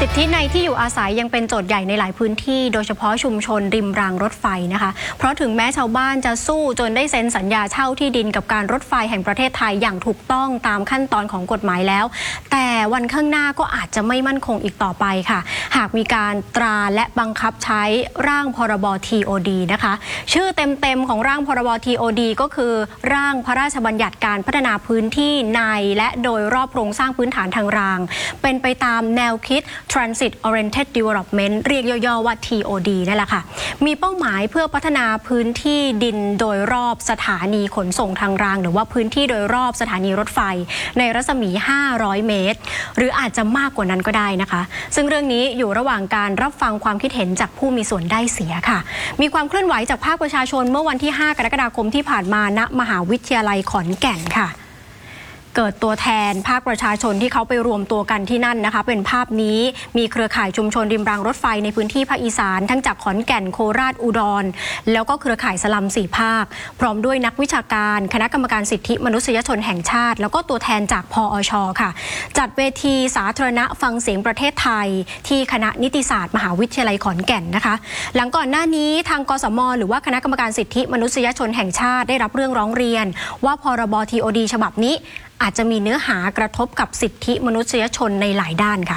สิทธิในที่อยู่อาศัยยังเป็นโจทย์ใหญ่ในหลายพื้นที่โดยเฉพาะชุมชนริมรางรถไฟนะคะเพราะถึงแม้ชาวบ้านจะสู้จนได้เซ็นสัญญาเช่าที่ดินกับการรถไฟแห่งประเทศไทยอย่างถูกต้องตามขั้นตอนของกฎหมายแล้วแต่วันข้างหน้าก็อาจจะไม่มั่นคงอีกต่อไปค่ะหากมีการตราและบังคับใช้ร่างพรบ TOD นะคะชื่อเต็มๆของร่างพรบ TOD ก็คือร่างพระราชบัญญัติการพัฒนาพื้นที่ในและโดยรอบโครงสร้างพื้นฐานทางรางเป็นไปตามแนวคิดTransit Oriented Development เรียกย่อๆว่า TOD นั่นแหละค่ะมีเป้าหมายเพื่อพัฒนาพื้นที่ดินโดยรอบสถานีขนส่งทางรางหรือว่าพื้นที่โดยรอบสถานีรถไฟในรัศมี 500 เมตรหรืออาจจะมากกว่านั้นก็ได้นะคะซึ่งเรื่องนี้อยู่ระหว่างการรับฟังความคิดเห็นจากผู้มีส่วนได้เสียค่ะมีความเคลื่อนไหวจากภาคประชาชนเมื่อวันที่ 5 กรกฎาคมที่ผ่านมาณมหาวิทยาลัยขอนแก่นค่ะเกิดตัวแทนภาคประชาชนที่เขาไปรวมตัวกันที่นั่นนะคะเป็นภาพนี้มีเครือข่ายชุมชนริมรางรถไฟในพื้นที่ภาคอีสานทั้งจากขอนแก่นโคราชอุดรแล้วก็เครือข่ายสลัม4ภาคพร้อมด้วยนักวิชาการคณะกรรมการสิทธิมนุษยชนแห่งชาติแล้วก็ตัวแทนจากพอช.ค่ะจัดเวทีสาธารณะฟังเสียงประเทศไทยที่คณะนิติศาสตร์มหาวิทยาลัยขอนแก่นนะคะหลังก่อนหน้านี้ทางกสม.หรือว่าคณะกรรมการสิทธิมนุษยชนแห่งชาติได้รับเรื่องร้องเรียนว่าพรบ TOD ฉบับนี้อาจจะมีเนื้อหากระทบกับสิทธิมนุษยชนในหลายด้านค่ะ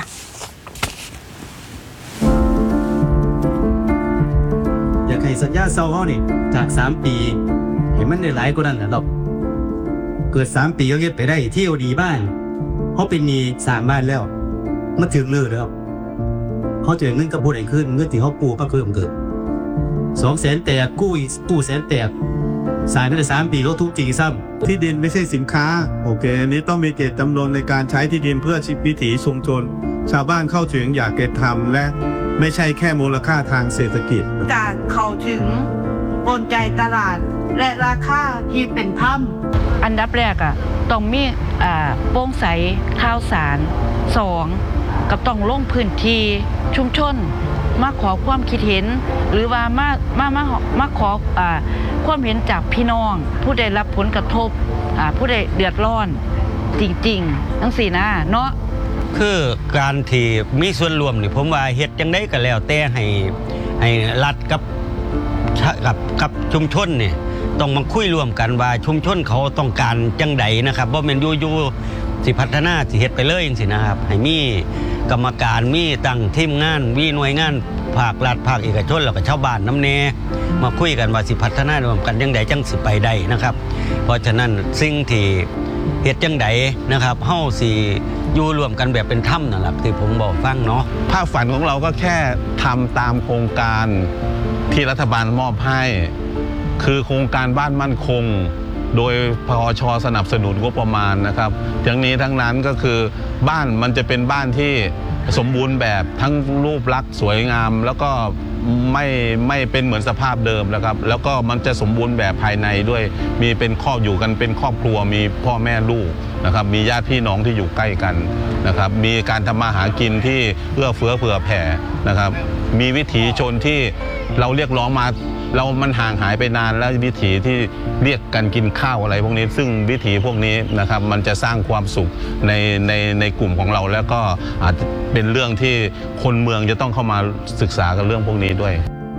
อยากให้สัญญาเซาเขานี่จาก3 ปีเห็นมันได้หลายกว่านั้นนะเราเกิด3 ปีก็เก็บไปได้ที่เอาดีบ้านเขาเป็นหนี้สร้างบ้านแล้วมันถึงเลยแล้วเขาเจอเงินกับผู้ใดขึ้นเงินที่เขากู้ก็เพิ่มเกิด200,000แตกกู้100,000แตกสายนั่น3 ปีเขาทุกจริงซ้ำที่ดินไม่ใช่สินค้าโอเคอันนี้ต้องมีเจตจำนงในการใช้ที่ดินเพื่อวิถีชุมชนชาวบ้านเข้าถึงอยากเก็บทำและไม่ใช่แค่มูลค่าทางเศรษฐกิจการเข้าถึงกลไกตลาดและราคาที่เป็นธรรมอันดับแรกต้องมีโปร่งใสข่าวสาร2ก็ต้องลงพื้นที่ชุมชนมาขอความคิดเห็นหรือว่ามาขอความเห็นจากพี่น้องผู้ได้รับผลกระทบผู้ได้เดือดร้อนจริงๆทั้ง4นะเนาะคือการที่มีส่วนรวมนี่ผมว่าเฮ็ดจังได๋ก็แล้วแต่ให้รัฐกับชุมชนนี่ต้องมาคุยร่วมกันว่าชุมชนเขาต้องการจังไดนะครับบ่แม่นอยู่สิพัฒนาสิเฮ็ดไปเลยจังซี่นะครับให้มีกรรมการมีตั้งทีมงานมีหน่วยงานภาครัฐภาคเอกชนแล้วก็ชาวบ้านนำแน่มาคุยกันว่าสิพัฒนาร่วมกันจังไดจังสิไปได้นะครับเพราะฉะนั้นสิ่งที่เฮ็ดจังไดนะครับเฮาสิอยู่รวมกันแบบเป็นธรรมนั่นแหละที่ผมบอกฟังเนาะภาพฝันของเราก็แค่ทำตามโครงการที่รัฐบาลมอบให้คือโครงการบ้านมั่นคงโดยพอช.สนับสนุนงบประมาณนะครับทั้งนี้ทั้งนั้นก็คือบ้านมันจะเป็นบ้านที่สมบูรณ์แบบทั้งรูปลักษณ์สวยงามแล้วก็ไม่เป็นเหมือนสภาพเดิมนะครับแล้วก็มันจะสมบูรณ์แบบภายในด้วยมีเป็นครอบอยู่กันเป็นครอบครัวมีพ่อแม่ลูกนะครับมีญาติพี่น้องที่อยู่ใกล้กันนะครับมีการทำมาหากินที่เอื้อเฟื้อเผื่อแผ่นะครับมีวิถีชนที่เราเรียกร้องมามันห่างหายไปนานแล้ววิถีที่เรียกกันกินข้าวอะไรพวกนี้ซึ่งวิถีพวกนี้นะครับมันจะสร้างความสุขในกลุ่มของเราแล้วก็อาจจะเป็นเรื่องที่คนเมืองจะต้องเข้ามาศึกษากับเรื่องพวกนี้ด้วย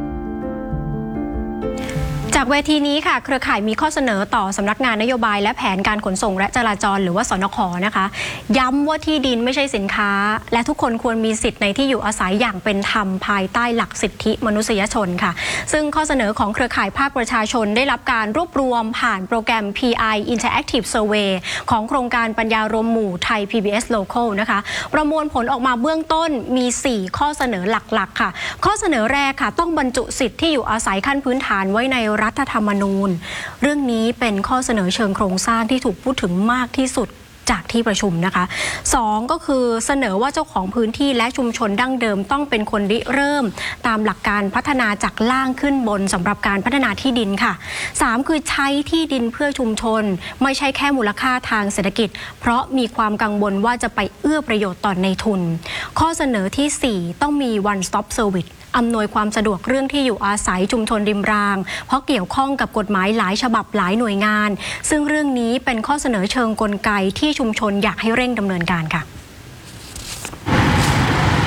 จากเวทีนี้ค่ะเครือข่ายมีข้อเสนอต่อสำนักงานนโยบายและแผนการขนส่งและจราจรหรือว่าสนข.นะคะย้ำว่าที่ดินไม่ใช่สินค้าและทุกคนควรมีสิทธิ์ในที่อยู่อาศัยอย่างเป็นธรรมภายใต้หลักสิทธิมนุษยชนค่ะซึ่งข้อเสนอของเครือข่ายภาคประชาชนได้รับการรวบรวมผ่านโปรแกรม PI Interactive Survey ของโครงการปัญญารวมหมู่ไทย PBS Local นะคะประมวลผลออกมาเบื้องต้นมี4ข้อเสนอหลักๆค่ะข้อเสนอแรกค่ะต้องบรรจุสิทธิ์ที่อยู่อาศัยขั้นพื้นฐานไว้ในรัฐธรรมนูญเรื่องนี้เป็นข้อเสนอเชิงโครงสร้างที่ถูกพูดถึงมากที่สุดจากที่ประชุมนะคะ2ก็คือเสนอว่าเจ้าของพื้นที่และชุมชนดั้งเดิมต้องเป็นคนริเริ่มตามหลักการพัฒนาจากล่างขึ้นบนสำหรับการพัฒนาที่ดินค่ะ3คือใช้ที่ดินเพื่อชุมชนไม่ใช่แค่มูลค่าทางเศรษฐกิจเพราะมีความกังวลว่าจะไปเอื้อประโยชน์ต่อในทุนข้อเสนอที่4ต้องมี one stop serviceอำนวยความสะดวกเรื่องที่อยู่อาศัยชุมชนริมรางเพราะเกี่ยวข้องกับกฎหมายหลายฉบับหลายหน่วยงานซึ่งเรื่องนี้เป็นข้อเสนอเชิงกลไกที่ชุมชนอยากให้เร่งดำเนินการค่ะ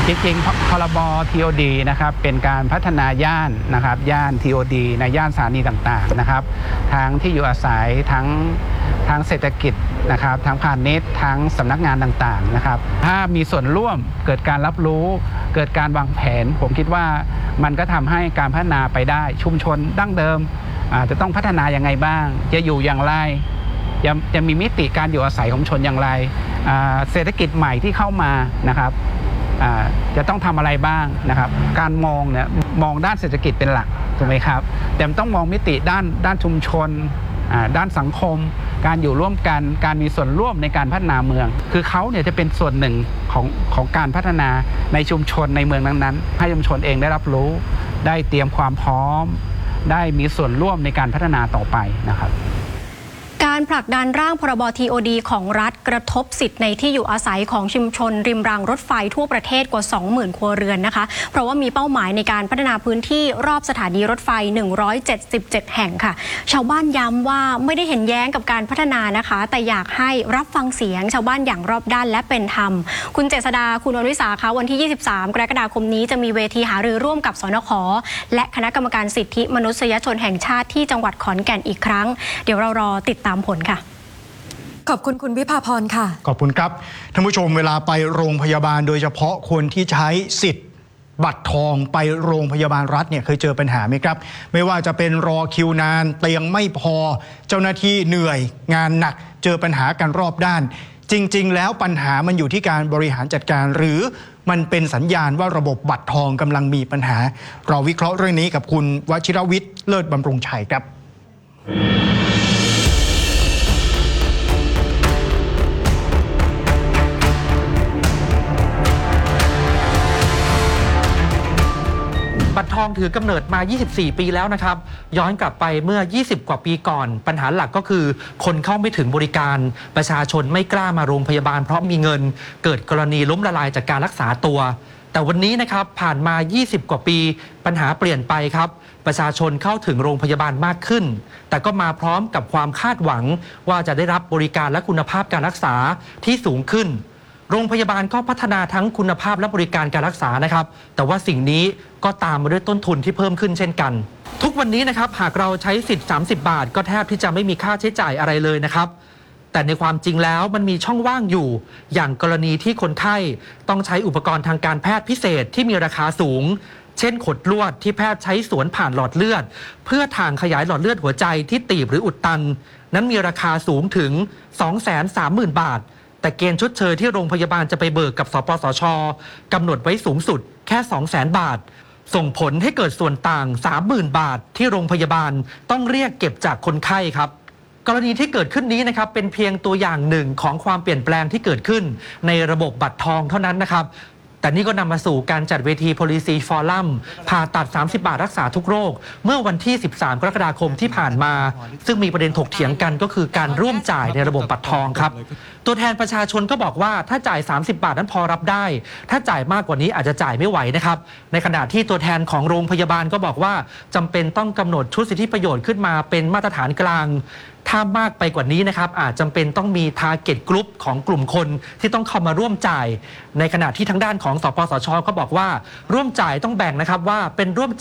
จริงๆพรบ TOD นะครับเป็นการพัฒนาย่านนะครับย่าน TOD ในย่านสถานีต่างๆนะครับทั้งที่อยู่อาศัยทั้งเศรษฐกิจนะครับทั้งพาณิชย์ทั้งสำนักงานต่างๆนะครับถ้ามีส่วนร่วมเกิดการรับรู้เกิดการวางแผนผมคิดว่ามันก็ทำให้การพัฒนาไปได้ชุมชนดั้งเดิมจะต้องพัฒนายังไงบ้างจะอยู่อย่างไรจะมีมิติการอยู่อาศัยของชนอย่างไรเศรษฐกิจใหม่ที่เข้ามานะครับจะต้องทำอะไรบ้างนะครับการมองเนี่ยมองด้านเศรษฐกิจเป็นหลักถูกไหมครับแต่ต้องมองมิติด้านชุมชนด้านสังคมการอยู่ร่วมกันการมีส่วนร่วมในการพัฒนาเมืองคือเขาเนี่ยจะเป็นส่วนหนึ่งของการพัฒนาในชุมชนในเมืองนั้นๆให้ชุมชนเองได้รับรู้ได้เตรียมความพร้อมได้มีส่วนร่วมในการพัฒนาต่อไปนะครับการผลักดันร่างพรบ TOD ของรัฐกระทบสิทธิ์ในที่อยู่อาศัยของชุมชนริมรางรถไฟทั่วประเทศกว่า 20,000 ครัวเรือนนะคะเพราะว่ามีเป้าหมายในการพัฒนาพื้นที่รอบสถานีรถไฟ177แห่งค่ะชาวบ้านย้ำว่าไม่ได้เห็นแย้งกับการพัฒนานะคะแต่อยากให้รับฟังเสียงชาวบ้านอย่างรอบด้านและเป็นธรรมคุณเจษฎาคุณอนุสาคะวันที่23กรกฎาคมนี้จะมีเวทีหารือร่วมกับสนข.และคณะกรรมการสิทธิมนุษยชนแห่งชาติที่จังหวัดขอนแก่นอีกครั้งเดี๋ยวเรารอติดตามผลค่ะขอบคุณคุณวิภาพรค่ะขอบคุณครับท่านผู้ชมเวลาไปโรงพยาบาลโดยเฉพาะคนที่ใช้สิทธิ์บัตรทองไปโรงพยาบาลรัฐเนี่ยเคยเจอปัญหาไหมครับไม่ว่าจะเป็นรอคิวนานเตียงไม่พอเจ้าหน้าที่เหนื่อยงานหนักเจอปัญหากันรอบด้านจริงๆแล้วปัญหามันอยู่ที่การบริหารจัดการหรือมันเป็นสัญญาณว่าระบบบัตรทองกำลังมีปัญหาเราวิเคราะห์เรื่องนี้กับคุณวชิรวิทย์เลิศบำรุงชัยครับบัตรทองถือกำเนิดมา 24 ปีแล้วนะครับย้อนกลับไปเมื่อ 20 กว่าปีก่อนปัญหาหลักก็คือคนเข้าไม่ถึงบริการประชาชนไม่กล้ามาโรงพยาบาลเพราะมีเงินเกิดกรณีล้มละลายจากการรักษาตัวแต่วันนี้นะครับผ่านมา 20 กว่าปีปัญหาเปลี่ยนไปครับประชาชนเข้าถึงโรงพยาบาลมากขึ้นแต่ก็มาพร้อมกับความคาดหวังว่าจะได้รับบริการและคุณภาพการรักษาที่สูงขึ้นโรงพยาบาลก็พัฒนาทั้งคุณภาพและบริการการรักษานะครับแต่ว่าสิ่งนี้ก็ตามมาด้วยต้นทุนที่เพิ่มขึ้นเช่นกันทุกวันนี้นะครับหากเราใช้สิทธิ์30 บาทก็แทบที่จะไม่มีค่าใช้จ่ายอะไรเลยนะครับแต่ในความจริงแล้วมันมีช่องว่างอยู่อย่างกรณีที่คนไข้ต้องใช้อุปกรณ์ทางการแพทย์พิเศษที่มีราคาสูงเช่นขดลวดที่แพทย์ใช้สวนผ่านหลอดเลือดเพื่อถ่างขยายหลอดเลือดหัวใจที่ตีบหรืออุดตันนั้นมีราคาสูงถึง 230,000 บาทแต่เกณฑ์ชดเชยที่โรงพยาบาลจะไปเบิกกับสปสช.กำหนดไว้สูงสุดแค่ 200,000 บาทส่งผลให้เกิดส่วนต่าง 30,000 บาทที่โรงพยาบาลต้องเรียกเก็บจากคนไข้ครับกรณีที่เกิดขึ้นนี้นะครับเป็นเพียงตัวอย่างหนึ่งของความเปลี่ยนแปลงที่เกิดขึ้นในระบบบัตรทองเท่านั้นนะครับแต่นี่ก็นำมาสู่การจัดเวที Policy Forum ผ่าตัด30 บาทรักษาทุกโรคเมื่อวันที่ 13 กรกฎาคมที่ผ่านมาซึ่งมีประเด็นถกเถียงกันก็คือการร่วมจ่ายในระบบบัตรทองครับตัวแทนประชาชนก็บอกว่าถ้าจ่าย 30 บาทนั้นพอรับได้ถ้าจ่ายมากกว่านี้อาจจะจ่ายไม่ไหวนะครับในขณะที่ตัวแทนของโรงพยาบาลก็บอกว่าจำเป็นต้องกำหนดชุดสิทธิประโยชน์ขึ้นมาเป็นมาตรฐานกลางถ้ามากไปกว่านี้นะครับอาจจำเป็นต้องมี target group ของกลุ่มคนที่ต้องเข้ามาร่วมจ่ายในขณะที่ทางด้านของสปสช.ก็บอกว่าร่วมจ่ายต้องแบ่งนะครับว่าเป็นร่วม